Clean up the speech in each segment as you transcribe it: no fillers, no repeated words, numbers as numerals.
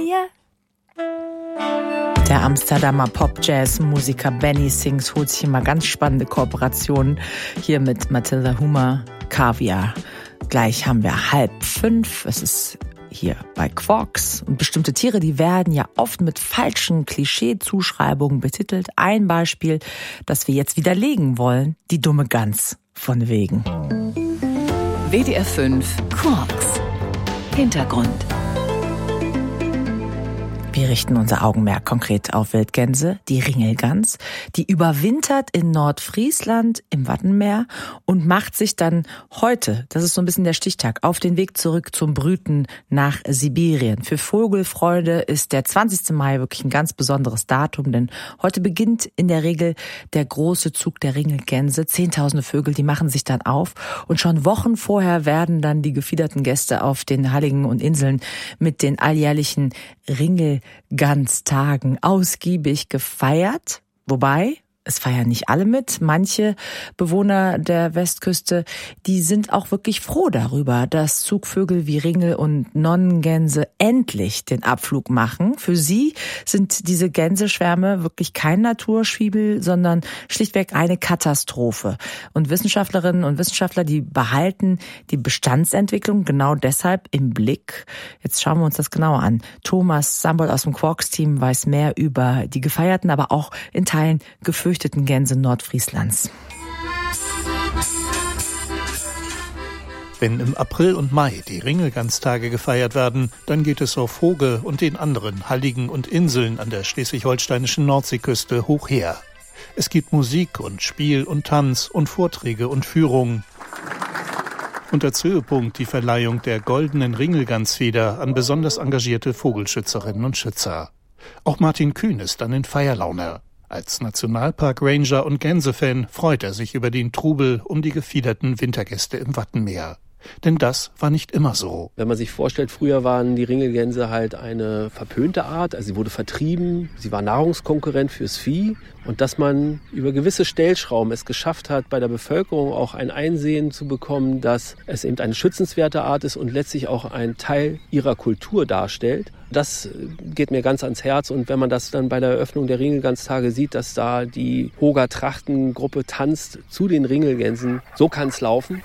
mir? Der Amsterdamer Pop-Jazz-Musiker Benny Sings holt sich immer ganz spannende Kooperationen. Hier mit Matilda Humer, Kaviar. Gleich haben wir 4:30. Es ist hier bei Quarks. Und bestimmte Tiere, die werden ja oft mit falschen Klischee-Zuschreibungen betitelt. Ein Beispiel, das wir jetzt widerlegen wollen, die dumme Gans von wegen. WDR 5 Quarks. Hintergrund. Wir richten unser Augenmerk konkret auf Wildgänse, die Ringelgans, die überwintert in Nordfriesland im Wattenmeer und macht sich dann heute, das ist so ein bisschen der Stichtag, auf den Weg zurück zum Brüten nach Sibirien. Für Vogelfreunde ist der 20. Mai wirklich ein ganz besonderes Datum, denn heute beginnt in der Regel der große Zug der Ringelgänse. Zehntausende Vögel, die machen sich dann auf und schon Wochen vorher werden dann die gefiederten Gäste auf den Halligen und Inseln mit den alljährlichen Ringelganstagen ausgiebig gefeiert. Wobei, es feiern nicht alle mit. Manche Bewohner der Westküste, die sind auch wirklich froh darüber, dass Zugvögel wie Ringel- und Nonnengänse endlich den Abflug machen. Für sie sind diese Gänseschwärme wirklich kein Naturschwiebel, sondern schlichtweg eine Katastrophe. Und Wissenschaftlerinnen und Wissenschaftler, die behalten die Bestandsentwicklung genau deshalb im Blick. Jetzt schauen wir uns das genauer an. Thomas Sambold aus dem Quarks-Team weiß mehr über die gefeierten, aber auch in Teilen gefürchteten Gänse Nordfrieslands. Wenn im April und Mai die Ringelganstage gefeiert werden, dann geht es auf Hoge und den anderen Halligen und Inseln an der schleswig-holsteinischen Nordseeküste hoch her. Es gibt Musik und Spiel und Tanz und Vorträge und Führungen. Und als Höhepunkt die Verleihung der goldenen Ringelgansfeder an besonders engagierte Vogelschützerinnen und Schützer. Auch Martin Kühn ist dann in Feierlaune. Als Nationalpark-Ranger und Gänsefan freut er sich über den Trubel um die gefiederten Wintergäste im Wattenmeer. Denn das war nicht immer so. Wenn man sich vorstellt, früher waren die Ringelgänse halt eine verpönte Art. Also sie wurde vertrieben, sie war Nahrungskonkurrent fürs Vieh. Und dass man über gewisse Stellschrauben es geschafft hat, bei der Bevölkerung auch ein Einsehen zu bekommen, dass es eben eine schützenswerte Art ist und letztlich auch ein Teil ihrer Kultur darstellt. Das geht mir ganz ans Herz. Und wenn man das dann bei der Eröffnung der Ringelganstage sieht, dass da die Hoger Trachtengruppe tanzt zu den Ringelgänsen, so kann es laufen.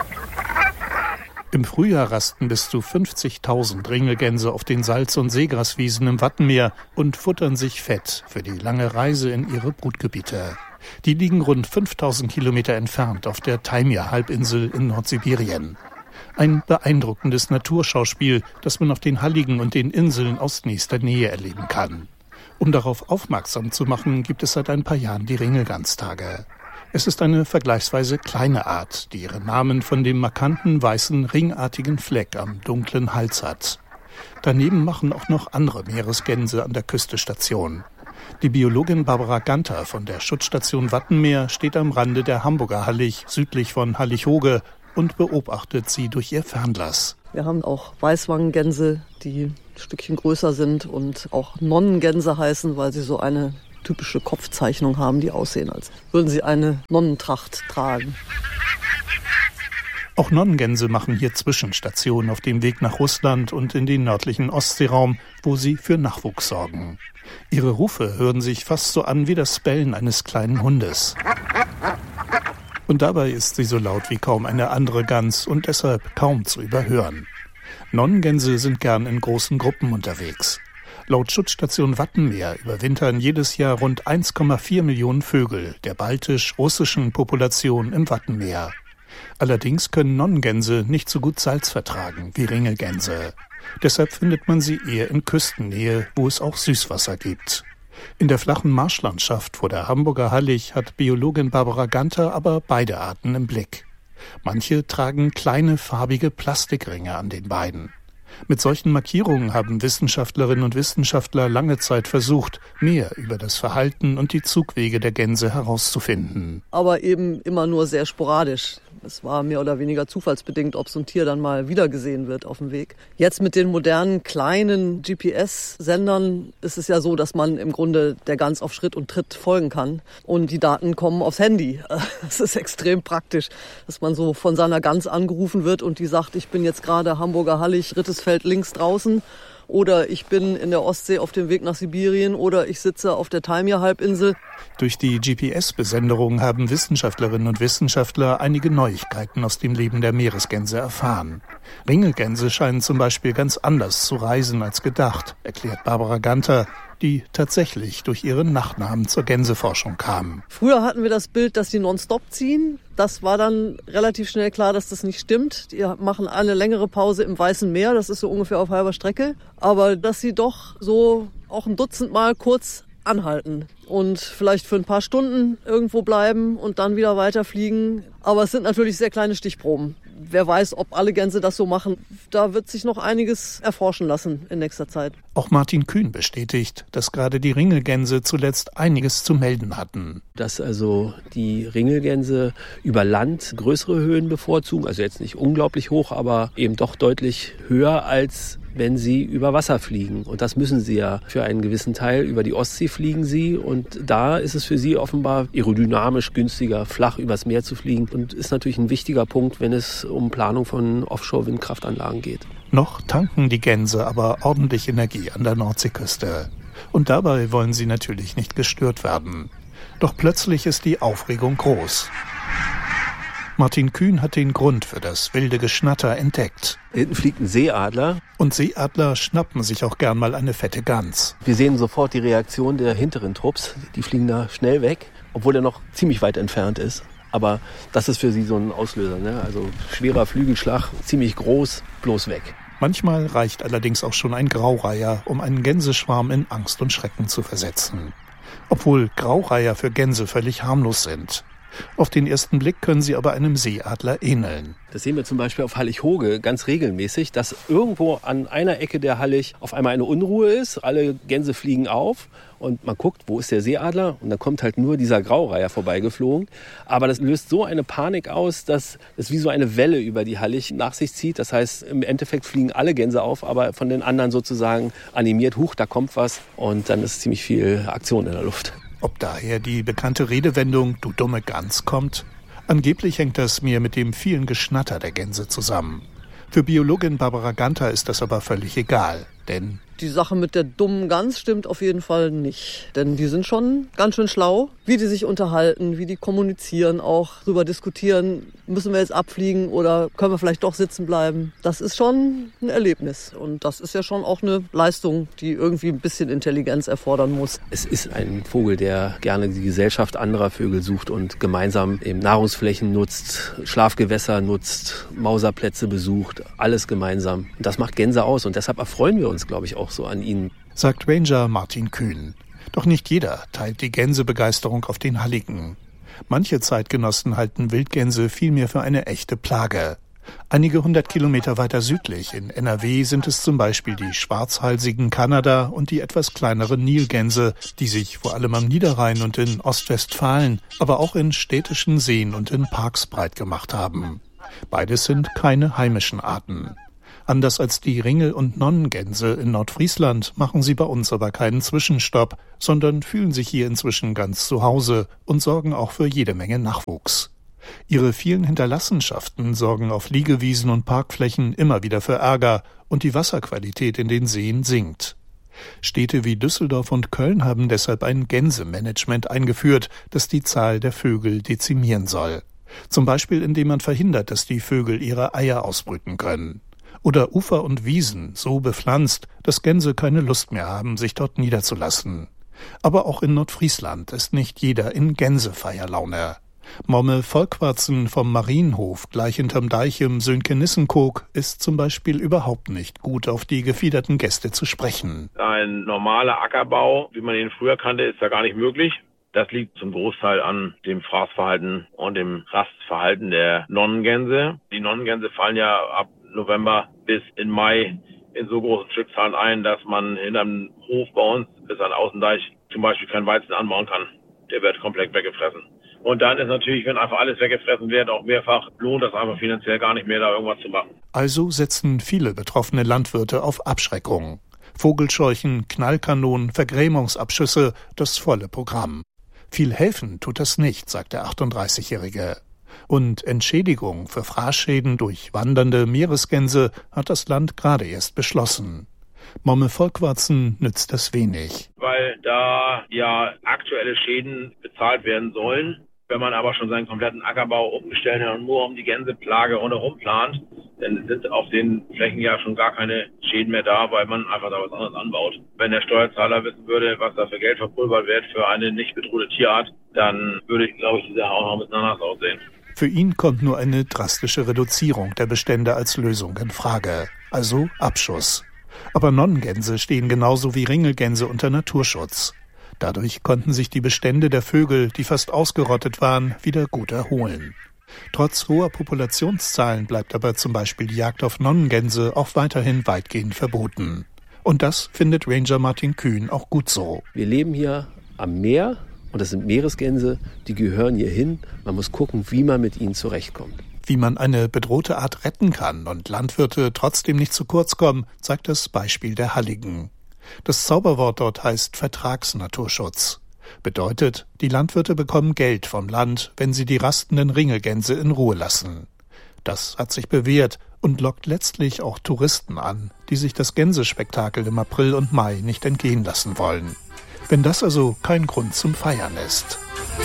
Im Frühjahr rasten bis zu 50.000 Ringelgänse auf den Salz- und Seegraswiesen im Wattenmeer und futtern sich fett für die lange Reise in ihre Brutgebiete. Die liegen rund 5.000 Kilometer entfernt auf der Taimyr-Halbinsel in Nordsibirien. Ein beeindruckendes Naturschauspiel, das man auf den Halligen und den Inseln aus nächster Nähe erleben kann. Um darauf aufmerksam zu machen, gibt es seit ein paar Jahren die Ringelganstage. Es ist eine vergleichsweise kleine Art, die ihren Namen von dem markanten weißen ringartigen Fleck am dunklen Hals hat. Daneben machen auch noch andere Meeresgänse an der Küste Station. Die Biologin Barbara Ganter von der Schutzstation Wattenmeer steht am Rande der Hamburger Hallig, südlich von Hallig-Hoge, und beobachtet sie durch ihr Fernglas. Wir haben auch Weißwangengänse, die ein Stückchen größer sind und auch Nonnengänse heißen, weil sie so eine typische Kopfzeichnung haben, die aussehen, als würden sie eine Nonnentracht tragen. Auch Nonnengänse machen hier Zwischenstationen auf dem Weg nach Russland und in den nördlichen Ostseeraum, wo sie für Nachwuchs sorgen. Ihre Rufe hören sich fast so an wie das Bellen eines kleinen Hundes. Und dabei ist sie so laut wie kaum eine andere Gans und deshalb kaum zu überhören. Nonnengänse sind gern in großen Gruppen unterwegs. Laut Schutzstation Wattenmeer überwintern jedes Jahr rund 1,4 Millionen Vögel der baltisch-russischen Population im Wattenmeer. Allerdings können Nonnengänse nicht so gut Salz vertragen wie Ringelgänse. Deshalb findet man sie eher in Küstennähe, wo es auch Süßwasser gibt. In der flachen Marschlandschaft vor der Hamburger Hallig hat Biologin Barbara Ganter aber beide Arten im Blick. Manche tragen kleine farbige Plastikringe an den Beinen. Mit solchen Markierungen haben Wissenschaftlerinnen und Wissenschaftler lange Zeit versucht, mehr über das Verhalten und die Zugwege der Gänse herauszufinden. Aber eben immer nur sehr sporadisch. Es war mehr oder weniger zufallsbedingt, ob so ein Tier dann mal wiedergesehen wird auf dem Weg. Jetzt mit den modernen, kleinen GPS-Sendern ist es ja so, dass man im Grunde der Gans auf Schritt und Tritt folgen kann. Und die Daten kommen aufs Handy. Das ist extrem praktisch, dass man so von seiner Gans angerufen wird und die sagt, ich bin jetzt gerade Hamburger Hallig, Rittesfeld links draußen. oder ich bin in der Ostsee auf dem Weg nach Sibirien oder ich sitze auf der Taimyr-Halbinsel. Durch die GPS-Besenderung haben Wissenschaftlerinnen und Wissenschaftler einige Neuigkeiten aus dem Leben der Meeresgänse erfahren. Ringelgänse scheinen zum Beispiel ganz anders zu reisen als gedacht, erklärt Barbara Ganter, die tatsächlich durch ihren Nachnamen zur Gänseforschung kam. Früher hatten wir das Bild, dass die nonstop ziehen. Das war dann relativ schnell klar, dass das nicht stimmt. Die machen eine längere Pause im Weißen Meer, das ist so ungefähr auf halber Strecke. Aber dass sie doch so auch ein Dutzend Mal kurz anhalten und vielleicht für ein paar Stunden irgendwo bleiben und dann wieder weiterfliegen. Aber es sind natürlich sehr kleine Stichproben. Wer weiß, ob alle Gänse das so machen. Da wird sich noch einiges erforschen lassen in nächster Zeit. Auch Martin Kühn bestätigt, dass gerade die Ringelgänse zuletzt einiges zu melden hatten. Dass also die Ringelgänse über Land größere Höhen bevorzugen, also jetzt nicht unglaublich hoch, aber eben doch deutlich höher, als wenn sie über Wasser fliegen. Und das müssen sie ja für einen gewissen Teil. Über die Ostsee fliegen sie und da ist es für sie offenbar aerodynamisch günstiger, flach übers Meer zu fliegen. Und ist natürlich ein wichtiger Punkt, wenn es um Planung von Offshore-Windkraftanlagen geht. Noch tanken die Gänse aber ordentlich Energie an der Nordseeküste. Und dabei wollen sie natürlich nicht gestört werden. Doch plötzlich ist die Aufregung groß. Martin Kühn hat den Grund für das wilde Geschnatter entdeckt. Hinten fliegt ein Seeadler. Und Seeadler schnappen sich auch gern mal eine fette Gans. Wir sehen sofort die Reaktion der hinteren Trupps. Die fliegen da schnell weg, obwohl er noch ziemlich weit entfernt ist. Aber das ist für sie so ein Auslöser, ne? Also schwerer Flügelschlag, ziemlich groß, bloß weg. Manchmal reicht allerdings auch schon ein Graureiher, um einen Gänseschwarm in Angst und Schrecken zu versetzen. Obwohl Graureiher für Gänse völlig harmlos sind. Auf den ersten Blick können sie aber einem Seeadler ähneln. Das sehen wir zum Beispiel auf Hallig-Hoge ganz regelmäßig, dass irgendwo an einer Ecke der Hallig auf einmal eine Unruhe ist. Alle Gänse fliegen auf und man guckt, wo ist der Seeadler? Und dann kommt halt nur dieser Graureiher vorbeigeflogen. Aber das löst so eine Panik aus, dass es wie so eine Welle über die Hallig nach sich zieht. Das heißt, im Endeffekt fliegen alle Gänse auf, aber von den anderen sozusagen animiert, huch, da kommt was. Und dann ist ziemlich viel Aktion in der Luft. Ob daher die bekannte Redewendung »Du dumme Gans« kommt? Angeblich hängt das mehr mit dem vielen Geschnatter der Gänse zusammen. Für Biologin Barbara Ganter ist das aber völlig egal, denn die Sache mit der dummen Gans stimmt auf jeden Fall nicht. Denn die sind schon ganz schön schlau, wie die sich unterhalten, wie die kommunizieren, auch darüber diskutieren, müssen wir jetzt abfliegen oder können wir vielleicht doch sitzen bleiben. Das ist schon ein Erlebnis und das ist ja schon auch eine Leistung, die irgendwie ein bisschen Intelligenz erfordern muss. Es ist ein Vogel, der gerne die Gesellschaft anderer Vögel sucht und gemeinsam eben Nahrungsflächen nutzt, Schlafgewässer nutzt, Mauserplätze besucht, alles gemeinsam. Und das macht Gänse aus und deshalb erfreuen wir uns, glaube ich, auch so an ihnen. Sagt Ranger Martin Kühn. Doch nicht jeder teilt die Gänsebegeisterung auf den Halligen. Manche Zeitgenossen halten Wildgänse vielmehr für eine echte Plage. Einige 100 Kilometer weiter südlich in NRW sind es zum Beispiel die schwarzhalsigen Kanada und die etwas kleineren Nilgänse, die sich vor allem am Niederrhein und in Ostwestfalen, aber auch in städtischen Seen und in Parks breit gemacht haben. Beides sind keine heimischen Arten. Anders als die Ringel- und Nonnengänse in Nordfriesland machen sie bei uns aber keinen Zwischenstopp, sondern fühlen sich hier inzwischen ganz zu Hause und sorgen auch für jede Menge Nachwuchs. Ihre vielen Hinterlassenschaften sorgen auf Liegewiesen und Parkflächen immer wieder für Ärger und die Wasserqualität in den Seen sinkt. Städte wie Düsseldorf und Köln haben deshalb ein Gänsemanagement eingeführt, das die Zahl der Vögel dezimieren soll. Zum Beispiel indem man verhindert, dass die Vögel ihre Eier ausbrüten können. Oder Ufer und Wiesen so bepflanzt, dass Gänse keine Lust mehr haben, sich dort niederzulassen. Aber auch in Nordfriesland ist nicht jeder in Gänsefeierlaune. Momme Volkwarzen vom Marienhof gleich hinterm Deich im Sönke-Nissenkog ist zum Beispiel überhaupt nicht gut auf die gefiederten Gäste zu sprechen. Ein normaler Ackerbau, wie man ihn früher kannte, ist da gar nicht möglich. Das liegt zum Großteil an dem Fraßverhalten und dem Rastverhalten der Nonnengänse. Die Nonnengänse fallen ja ab November bis in Mai in so großen Stückzahlen ein, dass man hinterm Hof bei uns bis an Außendeich zum Beispiel keinen Weizen anbauen kann. Der wird komplett weggefressen. Und dann ist natürlich, wenn einfach alles weggefressen wird, auch mehrfach, lohnt das einfach finanziell gar nicht mehr, da irgendwas zu machen. Also setzen viele betroffene Landwirte auf Abschreckung. Vogelscheuchen, Knallkanonen, Vergrämungsabschüsse, das volle Programm. Viel helfen tut das nicht, sagt der 38-Jährige. Und Entschädigung für Fraßschäden durch wandernde Meeresgänse hat das Land gerade erst beschlossen. Momme Volkwarzen nützt das wenig. Weil da ja aktuelle Schäden bezahlt werden sollen. Wenn man aber schon seinen kompletten Ackerbau umgestellt hat und nur um die Gänseplage rundherum plant, dann sind auf den Flächen ja schon gar keine Schäden mehr da, weil man einfach da was anderes anbaut. Wenn der Steuerzahler wissen würde, was da für Geld verpulvert wird für eine nicht bedrohte Tierart, dann würde ich, glaube ich, die Sache auch noch ein bisschen anders aussehen. Für ihn kommt nur eine drastische Reduzierung der Bestände als Lösung in Frage, also Abschuss. Aber Nonnengänse stehen genauso wie Ringelgänse unter Naturschutz. Dadurch konnten sich die Bestände der Vögel, die fast ausgerottet waren, wieder gut erholen. Trotz hoher Populationszahlen bleibt aber zum Beispiel die Jagd auf Nonnengänse auch weiterhin weitgehend verboten. Und das findet Ranger Martin Kühn auch gut so. Wir leben hier am Meer und das sind Meeresgänse, die gehören hier hin. Man muss gucken, wie man mit ihnen zurechtkommt. Wie man eine bedrohte Art retten kann und Landwirte trotzdem nicht zu kurz kommen, zeigt das Beispiel der Halligen. Das Zauberwort dort heißt Vertragsnaturschutz. Bedeutet, die Landwirte bekommen Geld vom Land, wenn sie die rastenden Ringelgänse in Ruhe lassen. Das hat sich bewährt und lockt letztlich auch Touristen an, die sich das Gänsespektakel im April und Mai nicht entgehen lassen wollen. Wenn das also kein Grund zum Feiern ist.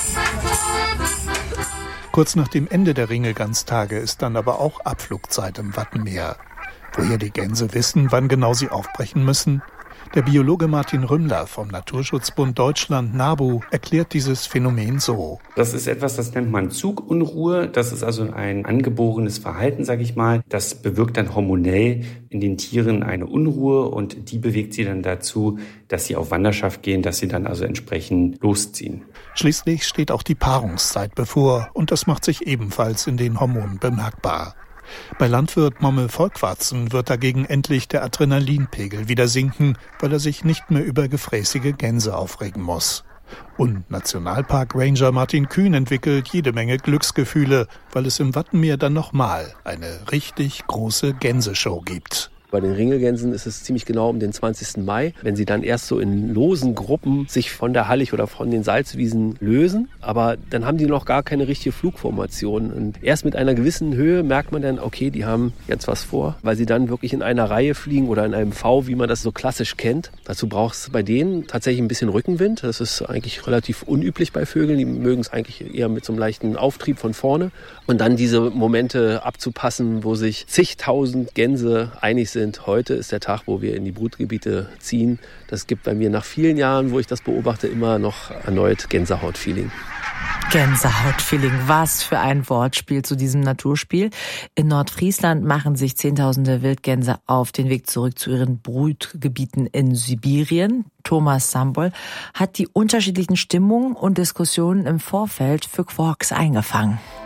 Kurz nach dem Ende der Ringelganstage ist dann aber auch Abflugzeit im Wattenmeer. Woher die Gänse wissen, wann genau sie aufbrechen müssen? Der Biologe Martin Rümmler vom Naturschutzbund Deutschland NABU erklärt dieses Phänomen so. Das ist etwas, das nennt man Zugunruhe. Das ist also ein angeborenes Verhalten, sage ich mal. Das bewirkt dann hormonell in den Tieren eine Unruhe und die bewegt sie dann dazu, dass sie auf Wanderschaft gehen, dass sie dann also entsprechend losziehen. Schließlich steht auch die Paarungszeit bevor und das macht sich ebenfalls in den Hormonen bemerkbar. Bei Landwirt Momme Volkwarzen wird dagegen endlich der Adrenalinpegel wieder sinken, weil er sich nicht mehr über gefräßige Gänse aufregen muss. Und Nationalpark Ranger Martin Kühn entwickelt jede Menge Glücksgefühle, weil es im Wattenmeer dann nochmal eine richtig große Gänseshow gibt. Bei den Ringelgänsen ist es ziemlich genau um den 20. Mai, wenn sie dann erst so in losen Gruppen sich von der Hallig oder von den Salzwiesen lösen. Aber dann haben die noch gar keine richtige Flugformation. Und erst mit einer gewissen Höhe merkt man dann, okay, die haben jetzt was vor, weil sie dann wirklich in einer Reihe fliegen oder in einem V, wie man das so klassisch kennt. Dazu braucht es bei denen tatsächlich ein bisschen Rückenwind. Das ist eigentlich relativ unüblich bei Vögeln. Die mögen es eigentlich eher mit so einem leichten Auftrieb von vorne. Und dann diese Momente abzupassen, wo sich zigtausend Gänse einig sind. Heute ist der Tag, wo wir in die Brutgebiete ziehen. Das gibt bei mir nach vielen Jahren, wo ich das beobachte, immer noch erneut Gänsehautfeeling. Gänsehautfeeling, was für ein Wortspiel zu diesem Naturspiel. In Nordfriesland machen sich Zehntausende Wildgänse auf den Weg zurück zu ihren Brutgebieten in Sibirien. Thomas Sambol hat die unterschiedlichen Stimmungen und Diskussionen im Vorfeld für Quarks eingefangen.